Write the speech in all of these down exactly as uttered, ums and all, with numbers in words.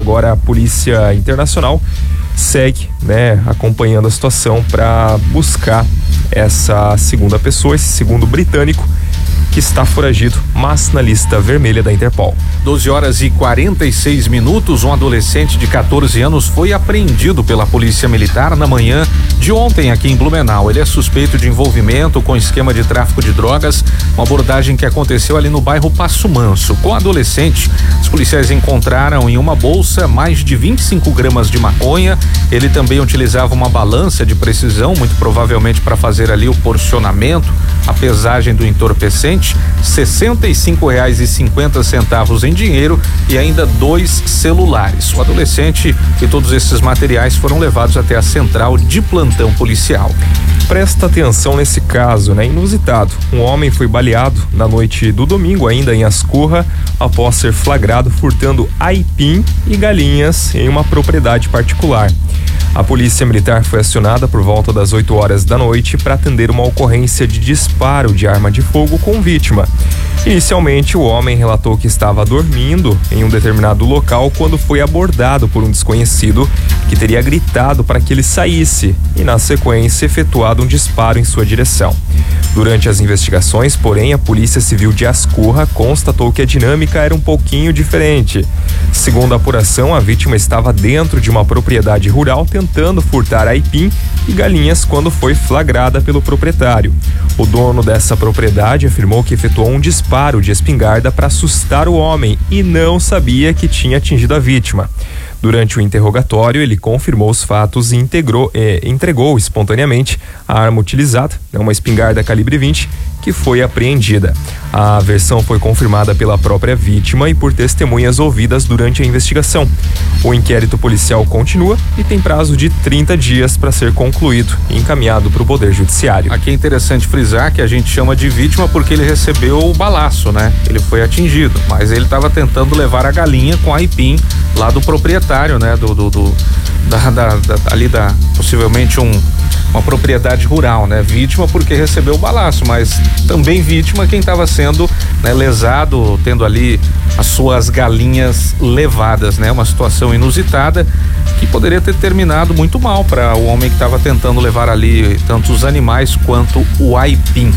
Agora a Polícia Internacional segue, né, acompanhando a situação para buscar essa segunda pessoa, esse segundo britânico que está foragido, mas na lista vermelha da Interpol. doze horas e quarenta e seis minutos, um adolescente de quatorze anos foi apreendido pela Polícia Militar na manhã de ontem aqui em Blumenau. Ele é suspeito de envolvimento com esquema de tráfico de drogas, uma abordagem que aconteceu ali no bairro Passo Manso. Com o adolescente, os policiais encontraram em uma bolsa mais de vinte e cinco gramas de maconha. Ele também utilizava uma balança de precisão, muito provavelmente para fazer ali o porcionamento, a pesagem do entorpecente, sessenta e cinco reais e cinquenta centavos em dinheiro e ainda dois celulares. O adolescente e todos esses materiais foram levados até a central de plantão policial. Presta atenção nesse caso, né? Inusitado. Um homem foi baleado na noite do domingo, ainda em Ascurra, após ser flagrado furtando aipim e galinhas em uma propriedade particular. A Polícia Militar foi acionada por volta das oito horas da noite para atender uma ocorrência de disparo de arma de fogo com vítima. Inicialmente, o homem relatou que estava dormindo em um determinado local quando foi abordado por um desconhecido que teria gritado para que ele saísse e, na sequência, efetuado um disparo em sua direção. Durante as investigações, porém, a Polícia Civil de Ascurra constatou que a dinâmica era um pouquinho diferente. Segundo a apuração, a vítima estava dentro de uma propriedade rural tentando furtar aipim e galinhas quando foi flagrada pelo proprietário. O dono dessa propriedade afirmou que efetuou um disparo de espingarda para assustar o homem e não sabia que tinha atingido a vítima. Durante o interrogatório, ele confirmou os fatos e integrou, eh, entregou espontaneamente a arma utilizada, uma espingarda calibre vinte, que foi apreendida. A versão foi confirmada pela própria vítima e por testemunhas ouvidas durante a investigação. O inquérito policial continua e tem prazo de trinta dias para ser concluído e encaminhado para o Poder Judiciário. Aqui é interessante frisar que a gente chama de vítima porque ele recebeu o balaço, né? Ele foi atingido, mas ele estava tentando levar a galinha com aipim lá do proprietário, né? Do, do, do da, da, da, ali da, possivelmente um, uma propriedade rural, né? Vítima porque recebeu o balaço, mas também vítima quem estava sendo, né, lesado, tendo ali as suas galinhas levadas, né? Uma situação inusitada que poderia ter terminado muito mal para o homem que estava tentando levar ali tanto os animais quanto o aipim.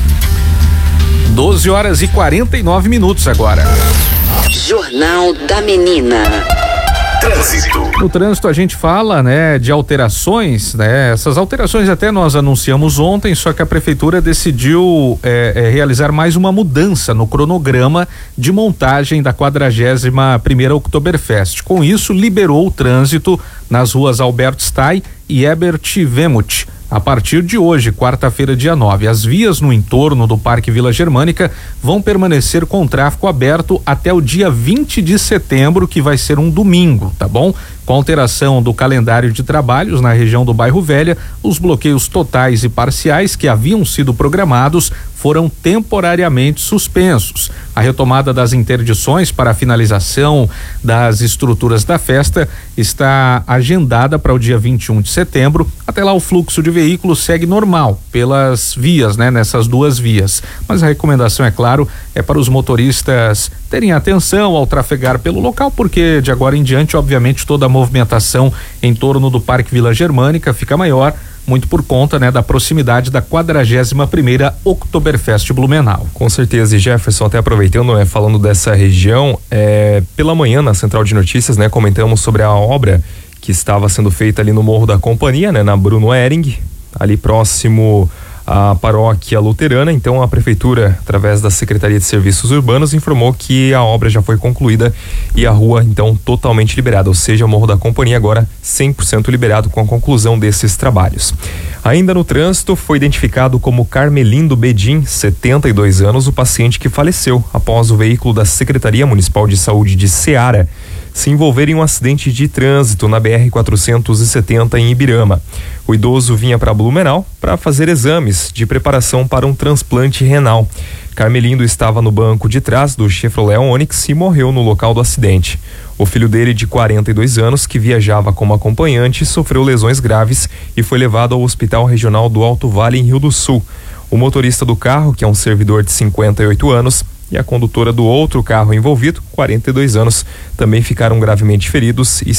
doze horas e quarenta e nove minutos agora. Jornal da Menina. Trânsito. No trânsito a gente fala, né, de alterações, né? Essas alterações até nós anunciamos ontem, só que a prefeitura decidiu é, é, realizar mais uma mudança no cronograma de montagem da quadragésima primeira Oktoberfest. Com isso, liberou o trânsito nas ruas Alberto Stay e Herbert Wemuth. A partir de hoje, quarta-feira, dia nove, as vias no entorno do Parque Vila Germânica vão permanecer com tráfego aberto até o dia vinte de setembro, que vai ser um domingo, tá bom? Com a alteração do calendário de trabalhos na região do Bairro Velha, os bloqueios totais e parciais que haviam sido programados foram temporariamente suspensos. A retomada das interdições para a finalização das estruturas da festa está agendada para o dia vinte e um de setembro. Até lá o fluxo de veículos segue normal pelas vias, né? Nessas duas vias. Mas a recomendação, é claro, é para os motoristas terem atenção ao trafegar pelo local, porque de agora em diante, obviamente, toda a movimentação em torno do Parque Vila Germânica fica maior, muito por conta, né, da proximidade da quadragésima primeira Oktoberfest Blumenau. Com certeza, e Jefferson, até aproveitando, né, falando dessa região, é, pela manhã na Central de Notícias, né, comentamos sobre a obra que estava sendo feita ali no Morro da Companhia, né, na Bruno Hering, ali próximo à paróquia luterana. Então a prefeitura, através da Secretaria de Serviços Urbanos, informou que a obra já foi concluída e a rua então totalmente liberada, ou seja, o Morro da Companhia agora cem por cento liberado com a conclusão desses trabalhos. Ainda no trânsito, foi identificado como Carmelindo Bedin, setenta e dois anos, o paciente que faleceu após o veículo da Secretaria Municipal de Saúde de Ceará se envolver em um acidente de trânsito na B R quatrocentos e setenta em Ibirama. O idoso vinha para Blumenau para fazer exames de preparação para um transplante renal. Carmelindo estava no banco de trás do Chevrolet Onix e morreu no local do acidente. O filho dele, de quarenta e dois anos, que viajava como acompanhante, sofreu lesões graves e foi levado ao Hospital Regional do Alto Vale, em Rio do Sul. O motorista do carro, que é um servidor de cinquenta e oito anos, e a condutora do outro carro envolvido, quarenta e dois anos, também ficaram gravemente feridos e